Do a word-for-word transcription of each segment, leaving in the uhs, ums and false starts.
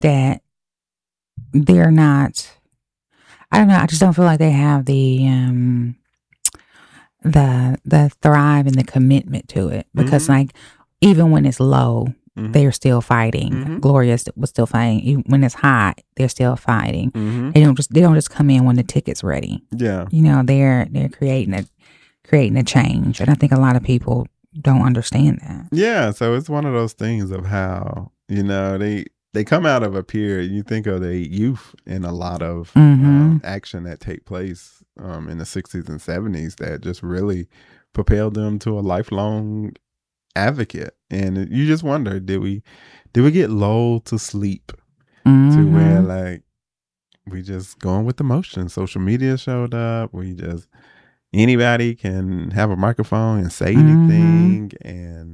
that they're not, I don't know, I just don't feel like they have the um the the thrive and the commitment to it, because Mm-hmm. like even when it's low, Mm-hmm. they're still fighting. Mm-hmm. Gloria was still fighting. Even when it's hot, they're still fighting. Mm-hmm. They don't just they don't just come in when the ticket's ready. Yeah. You know, they're they're creating a creating a change, and I think a lot of people don't understand that. Yeah. So it's one of those things of how, you know, they they come out of a period. You think of the youth in a lot of Mm-hmm. um, action that take place um, in the sixties and seventies that just really propelled them to a lifelong advocate. And you just wonder, did we did we get lulled to sleep to where Mm-hmm. like we just going with the motion? Social media showed up. We just anybody can have a microphone and say Mm-hmm. anything, and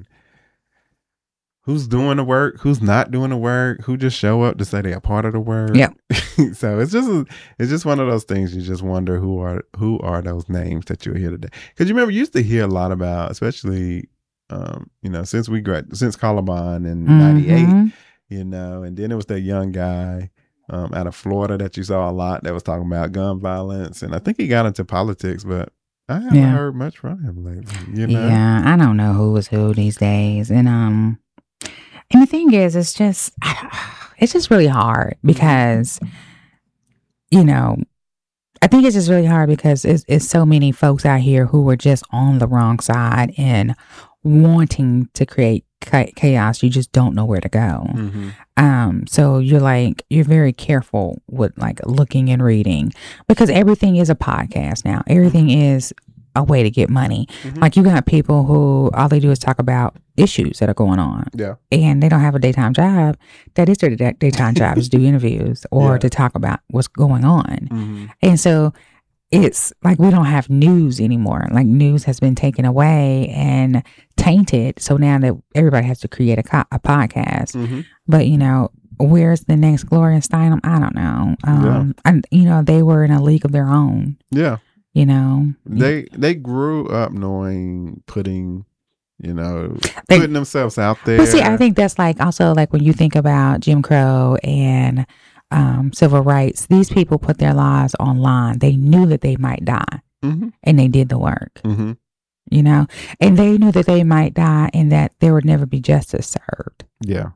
who's doing the work, who's not doing the work, who just show up to say they're a part of the work. Yep. So it's just it's just one of those things. You just wonder who are who are those names that you hear today. Because you remember, you used to hear a lot about, especially um, you know, since we grad since Columbine in ninety-eight, Mm-hmm. you know, and then it was that young guy um, out of Florida that you saw a lot that was talking about gun violence, and I think he got into politics, but I haven't Yeah. heard much from him lately. You know, Yeah, I don't know who is who these days, and um, and the thing is, it's just it's just really hard because, you know, I think it's just really hard because it's, it's so many folks out here who were just on the wrong side and wanting to create cha- chaos. You just don't know where to go. mm-hmm. Um, so you're like, you're very careful with like looking and reading, because everything is a podcast now. Everything is a way to get money. Mm-hmm. Like you got people who all they do is talk about issues that are going on. Yeah. And they don't have a daytime job. That is their day- daytime job, is do interviews or Yeah. to talk about what's going on. Mm-hmm. And so it's like we don't have news anymore. Like news has been taken away and tainted. So now that everybody has to create a, co- a podcast. Mm-hmm. But, you know, where's the next Gloria Steinem? I don't know. Um, Yeah. And, you know, they were in a league of their own, Yeah. you know. They they grew up knowing putting, you know, They- putting themselves out there. But see, I think that's like also like when you think about Jim Crow and um, civil rights, these people put their lives online. They knew that they might die, Mm-hmm. and they did the work, Mm-hmm. you know, and they knew that they might die and that there would never be justice served. Yeah.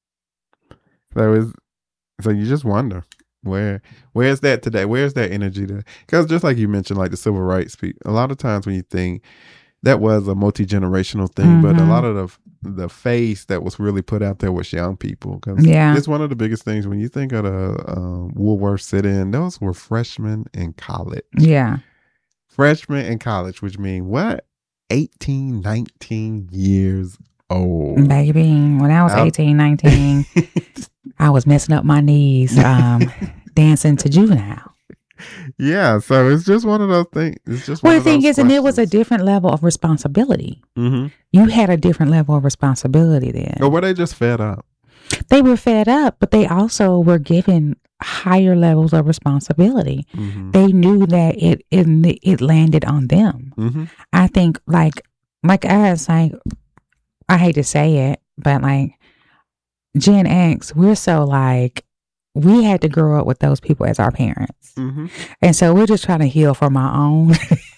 So is so you just wonder where where's that today? Where's that energy today? Because just like you mentioned, like the civil rights people, a lot of times when you think that was a multi-generational thing, but a Mhm. lot of the the face that was really put out there was young people. Because Yeah. it's one of the biggest things when you think of the um, Woolworth sit-in. Those were freshmen in college. Yeah. Freshmen in college, which mean what? eighteen, nineteen years old. Baby, when I was Out- eighteen, nineteen, I was messing up my knees, um, dancing to Juvenile. Yeah, so it's just one of those things. It's just Well, one the of thing those is, and it was a questions. different level of responsibility. Mm-hmm. You had a different level of responsibility then. Or were they just fed up? They were fed up, but they also were given higher levels of responsibility. Mm-hmm. They knew that it it, it landed on them. Mm-hmm. I think like like us, like I hate to say it, but like Gen X, we're so like we had to grow up with those people as our parents, Mm-hmm. and so we're just trying to heal from our own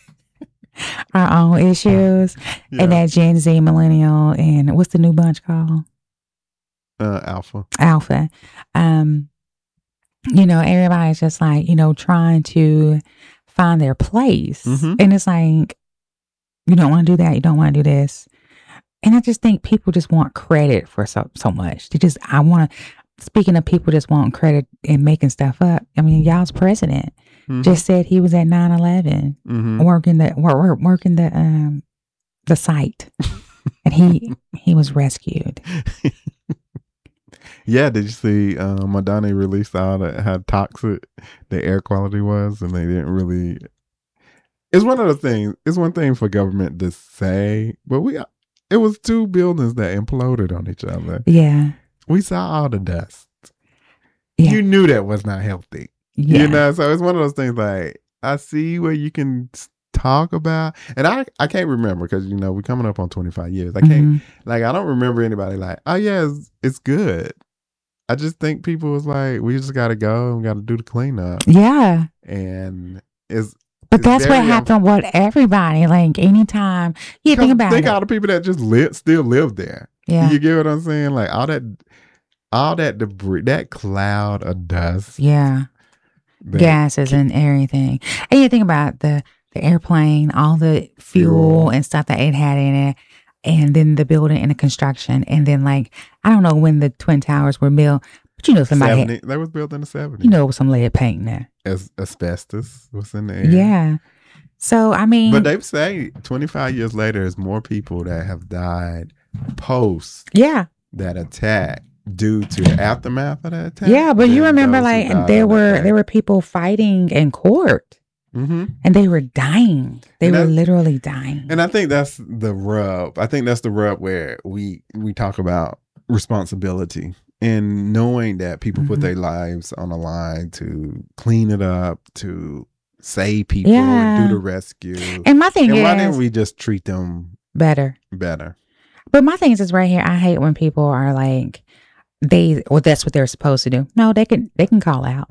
our own issues. Yeah. And that Gen Z, millennial, and what's the new bunch called? uh, Alpha. Alpha. Um, you know, everybody's just like, you know, trying to find their place. Mhm. And it's like, you don't want to do that. You don't want to do this. And I just think people just want credit for so, so much. They just, I want to, speaking of people just wanting credit and making stuff up. I mean, y'all's president Mhm. just said he was at nine eleven Mhm. working the, work, work, working the, um, the site. And he, he was rescued. Yeah, did you see um, Madonna released out how toxic the air quality was, and they didn't really. It's one of the things. It's one thing for government to say, but we. It was two buildings that imploded on each other. Yeah. We saw all the dust. Yeah. You knew that was not healthy. Yeah. You know, so it's one of those things like I see where you can s- talk about, and I I can't remember because you know we're coming up on twenty-five years. I can't Mhm. like I don't remember anybody like, oh yeah, it's, it's good. I just think people was like, we just got to go and got to do the cleanup. Yeah. And it's, But it's that's what very happened with everybody. Like anytime you think about think it. all the people that just live, still live there. Yeah. You get what I'm saying? Like all that, all that debris, that cloud of dust. Yeah. that Gases ki- and everything. And you think about the, the airplane, all the fuel, Fuel. and stuff that it had in it, and then the building and the construction. And then, like, I don't know when the Twin Towers were built, but you know, somebody had, seventy, that was built in the seventies. you know, some lead paint in there. As asbestos was in the air. Yeah. So, I mean, But they say twenty-five years later, there's more people that have died post yeah. that attack due to the aftermath of that attack. Yeah, but you than remember, those who like, died there on that were day. there were people fighting in court, Mm-hmm. and they were dying. They And were that- literally dying. And I think that's the rub. I think that's the rub where we we talk about responsibility and knowing that people put Mhm. their lives on the line to clean it up, to save people, Yeah. do the rescue. And my thing And is why didn't we just treat them better. better? But my thing is, is right here. I hate when people are like, they, well, that's what they're supposed to do. No, they can, they can call out.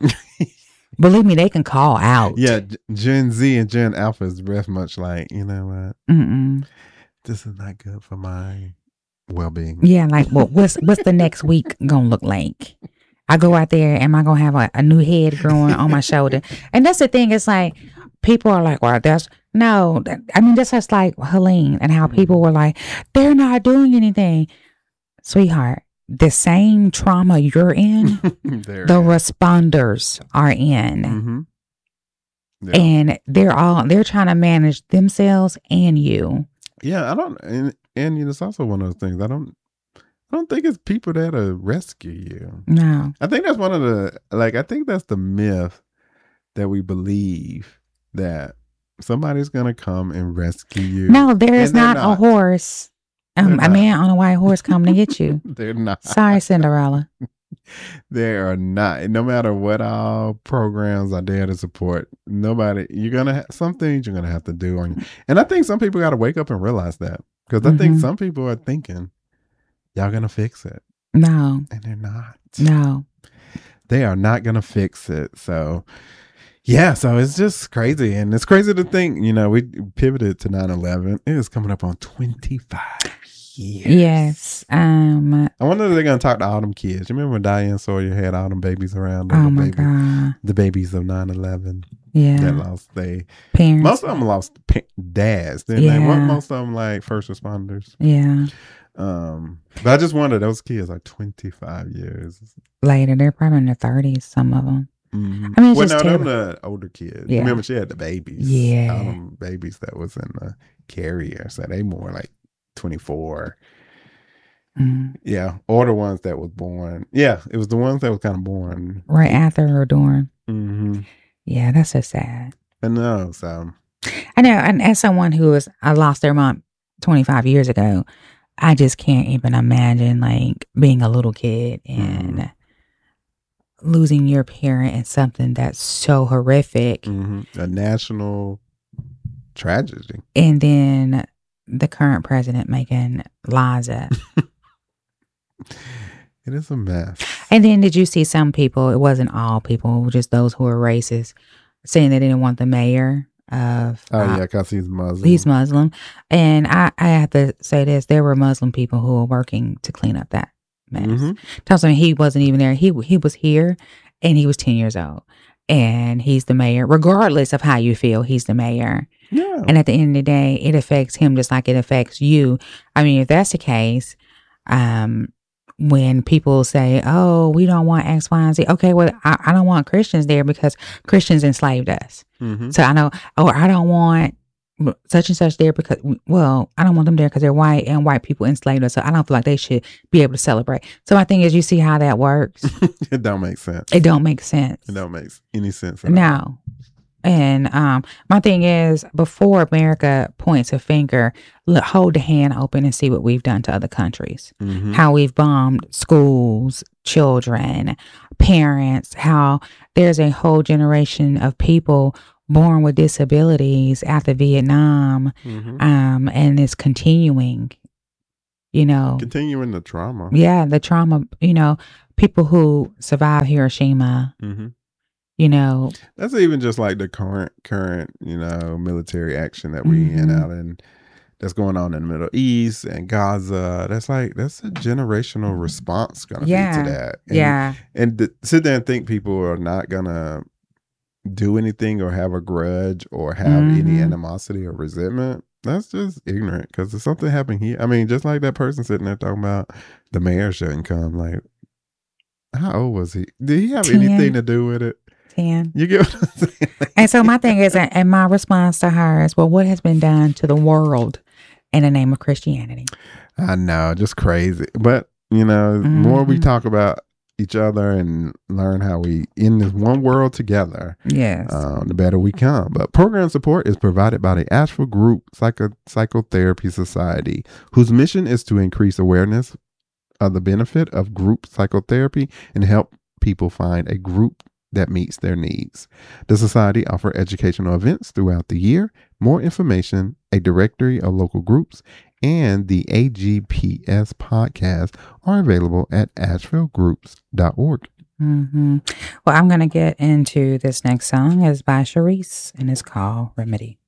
Believe me, they can call out. Yeah, G- Gen Z and Gen Alpha is very much like, you know what? Mm-mm. This is not good for my well-being. Yeah, like, well, what's what's the next week gonna look like? I go out there, am I gonna have a, a new head growing on my shoulder? And that's the thing. It's like people are like, well, that's no. that- I mean, that's just like Helene and how people were like, they're not doing anything, sweetheart. The same trauma you're in, There the it is. responders are in. Mhm. Yeah. And they're all they're trying to manage themselves and you. Yeah, I don't, and and you know, it's also one of those things. I don't, I don't think it's people that'll rescue you. No. I think that's one of the like. I think that's the myth that we believe that somebody's gonna come and rescue you. No, there is And they're not, a not. horse. Um, They're a not. man on a white horse coming to get you. They're not. Sorry, Cinderella. They are not. No matter what all programs are there to support, nobody. You're gonna ha- some things you're gonna have to do on you. And I think some people got to wake up and realize that because I think Mhm. some people are thinking y'all gonna fix it, No, and they're not. no. They are not gonna fix it. So yeah, so it's just crazy, and it's crazy to think. You know, we pivoted to nine eleven. It is coming up on twenty-five years. Yes. Um. I wonder if they're gonna talk to all them kids. You remember when Diane Sawyer had all them babies around? her, Oh the my baby, God. the babies of nine eleven Yeah. that lost they. Parents. Most of them lost pa- dads. Didn't Yeah. they? Weren't most of them like first responders. Yeah. Um, but I just wonder those kids are twenty-five years. Later, they're probably in their thirties. Some of them. Mm-hmm. I mean, it's well, just no, them terrible. the older kids. Yeah. Remember, she had the babies. Yeah. all them babies that was in the carrier. So they more like twenty-four. Mm. Yeah, or the ones that was born. Yeah, it was the ones that was kind of born. Right after or during. Mm-hmm. Yeah, that's so sad. I know. So I know. And as someone who was, I lost their mom twenty-five years ago, I just can't even imagine like being a little kid and Mhm. losing your parent in something that's so horrific. mhm. a national tragedy. And then the current president making lies up. It is a mess. And then did you see some people, it wasn't all people, just those who were racist, saying they didn't want the mayor of, Oh uh, yeah, because he's Muslim. he's Muslim. And I, I have to say this, there were Muslim people who were working to clean up that mess. Mhm. Tells me he wasn't even there. He he was here and he was ten years old. And he's the mayor. Regardless of how you feel, he's the mayor. Yeah. And at the end of the day, it affects him just like it affects you. I mean, if that's the case, um, when people say, oh, we don't want X, Y, and Z. Okay, well, I, I don't want Christians there because Christians enslaved us. Mhm. So I know, or I don't want such and such there because, well, I don't want them there because they're white and white people enslaved us. So I don't feel like they should be able to celebrate. So my thing is, you see how that works? It don't make sense. It don't make sense. It don't make any sense. At all. No. And um, my thing is, before America points a finger, look, hold the hand open and see what we've done to other countries. Mhm. How we've bombed schools, children, parents, how there's a whole generation of people born with disabilities after Vietnam, Mhm. um, and it's continuing. you know, Continuing the trauma. yeah, the trauma, you know, people who survived Hiroshima, Mm-hmm. you know. That's even just like the current, current, you know, military action that we Mm-hmm. in out in that's going on in the Middle East and Gaza. That's like that's a generational response gonna Yeah. be to that. And, yeah. And to sit there and think people are not gonna do anything or have a grudge or have Mm-hmm. any animosity or resentment. That's just ignorant because if something happened here, I mean, just like that person sitting there talking about the mayor shouldn't come. Like, how old was he? Did he have ten. anything to do with it? ten. You get what I'm saying? And so my thing is, and my response to her is, well, what has been done to the world in the name of Christianity? I know, just crazy. But, you know, the Mm-hmm. more we talk about each other and learn how we in this one world together, yes, um, the better we come. But program support is provided by the Asheville Group Psycho- Psychotherapy Society, whose mission is to increase awareness of the benefit of group psychotherapy and help people find a group that meets their needs. The society offers educational events throughout the year. More information, a directory of local groups, and the A G P S podcast are available at asheville groups dot org. Mm-hmm. Well, I'm going to get into this next song. It's by Sharice, and it's called Remedy.